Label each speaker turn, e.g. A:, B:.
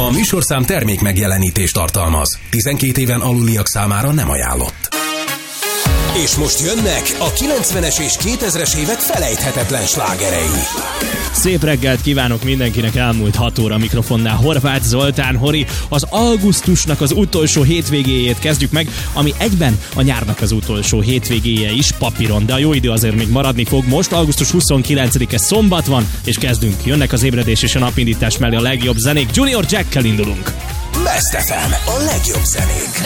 A: A műsorszám termék megjelenítést tartalmaz. 12 éven aluliak számára nem ajánlott. És most jönnek a 90-es és 2000-es évek felejthetetlen slágerei.
B: Szép reggelt kívánok mindenkinek, elmúlt 6 óra mikrofonnál Horváth Zoltán Hori. Az augusztusnak az utolsó hétvégéjét kezdjük meg, ami egyben a nyárnak az utolsó hétvégéje is papíron, de a jó idő azért még maradni fog. Most augusztus 29-e szombat van, és kezdünk. Jönnek az ébredés és a napindítás mellé a legjobb zenék. Junior Jackkel indulunk.
A: Best FM, a legjobb zenék.